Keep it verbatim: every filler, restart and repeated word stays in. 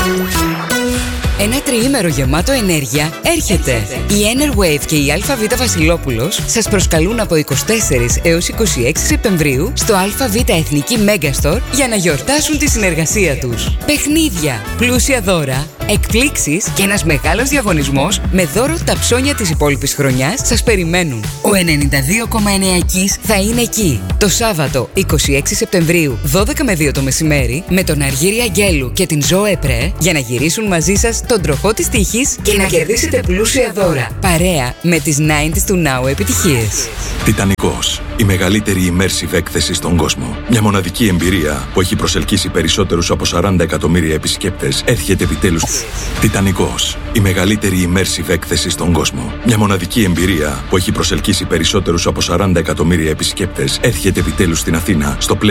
Ένα τριήμερο γεμάτο ενέργεια έρχεται. Η Enerwave και η ΑΒ Βασιλόπουλος σας προσκαλούν από εικοστή τέταρτη έως εικοστή έκτη Σεπτεμβρίου στο ΑΒ Εθνική Megastore για να γιορτάσουν τη συνεργασία τους. Παιχνίδια, πλούσια δώρα, εκπλήξεις και ένας μεγάλος διαγωνισμός με δώρο τα ψώνια της υπόλοιπης χρονιάς σας περιμένουν. Ο ενενήντα δύο κόμμα εννέα Kiss θα είναι εκεί το Σάββατο εικοστή έκτη Σεπτεμβρίου δώδεκα με δύο το μεσημέρι με τον Αργύρη Αγγέλου και την Ζωέ Πρέ για να γυρίσουν μαζί σας τον τροχό της τύχης και να κερδίσετε πλούσια δώρα. Παρέα με τις ενενήντα του Now επιτυχίες. Τιτανικός. Η μεγαλύτερη immersive έκθεση στον κόσμο. Μια μοναδική εμπειρία που έχει προσελκύσει περισσότερους από σαράντα εκατομμύρια επισκέπτες έρχεται επιτέλους. Τιτανικός. Η μεγαλύτερη immersive έκθεση στον κόσμο. Μια μοναδική εμπειρία που έχει προσελκύσει περισσότερους από σαράντα εκατομμύρια επισκέπτες έρχεται επιτέλους στην Αθήνα στο